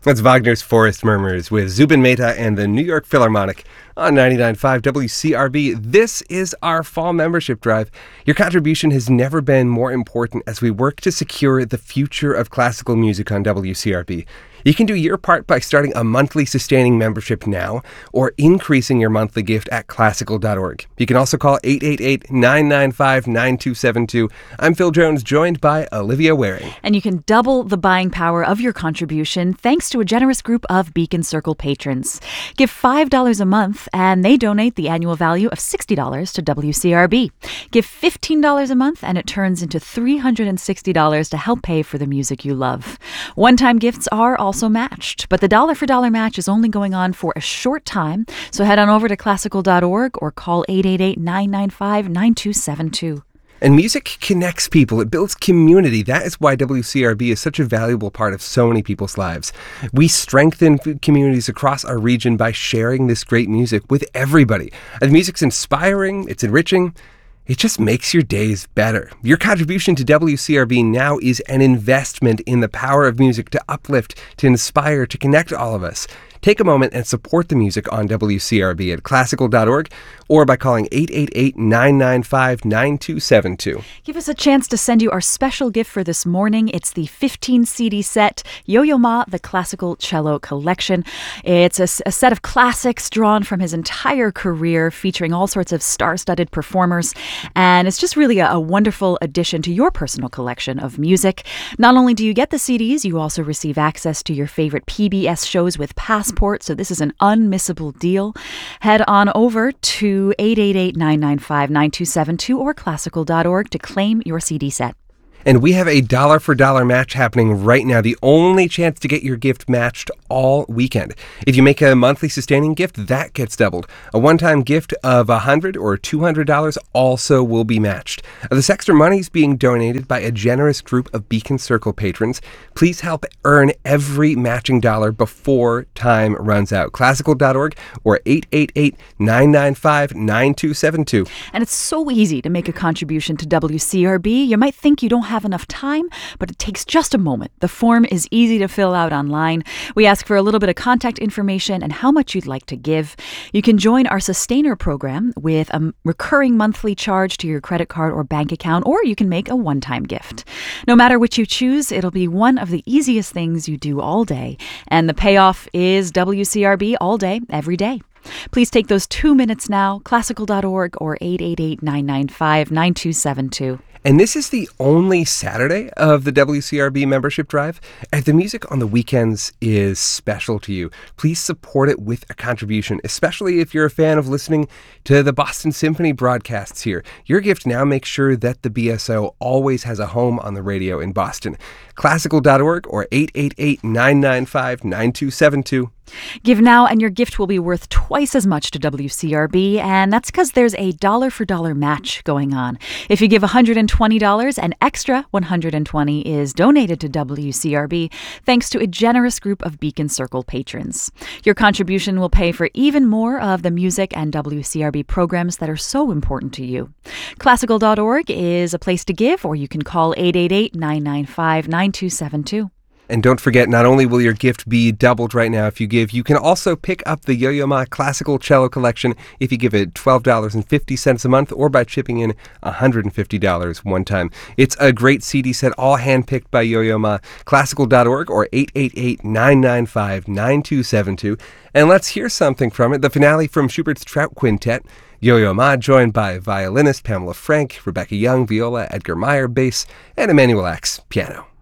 That's Wagner's Forest Murmurs with Zubin Mehta and the New York Philharmonic on 99.5 WCRB. This is our fall membership drive. Your contribution has never been more important as we work to secure the future of classical music on WCRB. You can do your part by starting a monthly sustaining membership now or increasing your monthly gift at classical.org. You can also call 888-995-9272. I'm Phil Jones, joined by Olivia Waring. And you can double the buying power of your contribution thanks to a generous group of Beacon Circle patrons. Give $5 a month and they donate the annual value of $60 to WCRB. Give $15 a month and it turns into $360 to help pay for the music you love. One-time gifts are also matched, but the dollar-for-dollar match is only going on for a short time, so head on over to classical.org or call 888-995-9272. And music connects people. It builds community. That is why WCRB is such a valuable part of so many people's lives. We strengthen communities across our region by sharing this great music with everybody. And music's inspiring, it's enriching. It just makes your days better. Your contribution to WCRB now is an investment in the power of music to uplift, to inspire, to connect all of us. Take a moment and support the music on WCRB at classical.org or by calling 888-995-9272. Give us a chance to send you our special gift for this morning. It's the 15 CD set, Yo-Yo Ma, the Classical Cello Collection. It's a set of classics drawn from his entire career, featuring all sorts of star-studded performers. And it's just really a wonderful addition to your personal collection of music. Not only do you get the CDs, you also receive access to your favorite PBS shows with Passport. So this is an unmissable deal. Head on over to 888-995-9272 or classical.org to claim your CD set. And we have a dollar-for-dollar match happening right now, the only chance to get your gift matched all weekend. If you make a monthly sustaining gift, that gets doubled. A one-time gift of $100 or $200 also will be matched. This extra money is being donated by a generous group of Beacon Circle patrons. Please help earn every matching dollar before time runs out. Classical.org or 888-995-9272. And it's so easy to make a contribution to WCRB. You might think you don't have enough time, but it takes just a moment. The form is easy to fill out online. We ask for a little bit of contact information and how much you'd like to give. You can join our Sustainer program with a recurring monthly charge to your credit card or bank account, or you can make a one-time gift. No matter which you choose, it'll be one of the easiest things you do all day. And the payoff is WCRB all day, every day. Please take those 2 minutes now, classical.org or 888-995-9272. And this is the only Saturday of the WCRB membership drive. If the music on the weekends is special to you, please support it with a contribution, especially if you're a fan of listening to the Boston Symphony broadcasts here. Your gift now makes sure that the BSO always has a home on the radio in Boston. Classical.org or 888-995-9272. Give now and your gift will be worth twice as much to WCRB, and that's because there's a dollar-for-dollar match going on. If you give $120, an extra $120 is donated to WCRB thanks to a generous group of Beacon Circle patrons. Your contribution will pay for even more of the music and WCRB programs that are so important to you. Classical.org is a place to give, or you can call 888-995-9272. And don't forget, not only will your gift be doubled right now if you give, you can also pick up the Yo-Yo Ma Classical Cello Collection if you give it $12.50 a month or by chipping in $150 one time. It's a great CD set, all handpicked by Yo-Yo Ma. Classical.org or 888-995-9272. And let's hear something from it, the finale from Schubert's Trout Quintet. Yo-Yo Ma joined by violinist Pamela Frank, Rebecca Young, viola, Edgar Meyer, bass, and Emmanuel Axe, piano.